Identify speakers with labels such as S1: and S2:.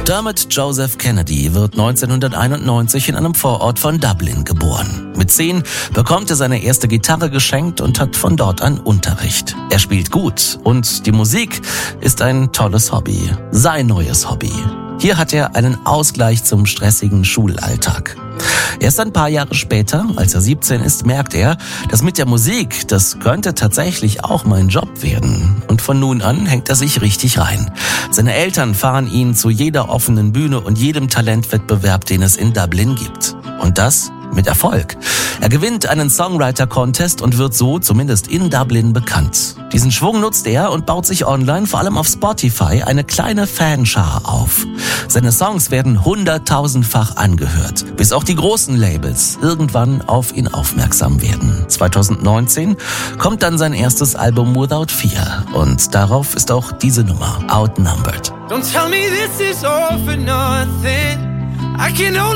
S1: Dermot Joseph Kennedy wird 1991 in einem Vorort von Dublin geboren. Mit 10 bekommt er seine erste Gitarre geschenkt und hat von dort an Unterricht. Er spielt gut und die Musik ist ein tolles Hobby, sein neues Hobby. Hier hat er einen Ausgleich zum stressigen Schulalltag. Erst ein paar Jahre später, als er 17 ist, merkt er, dass mit der Musik, das könnte tatsächlich auch mein Job werden. Und von nun an hängt er sich richtig rein. Seine Eltern fahren ihn zu jeder offenen Bühne und jedem Talentwettbewerb, den es in Dublin gibt. Und das mit Erfolg. Er gewinnt einen Songwriter-Contest und wird so zumindest in Dublin bekannt. Diesen Schwung nutzt er und baut sich online, vor allem auf Spotify, eine kleine Fanschar auf. Seine Songs werden 100.000-fach angehört, bis auch die großen Labels irgendwann auf ihn aufmerksam werden. 2019 kommt dann sein erstes Album Without Fear und darauf ist auch diese Nummer, Outnumbered.
S2: Don't tell me this is all for nothing. I can only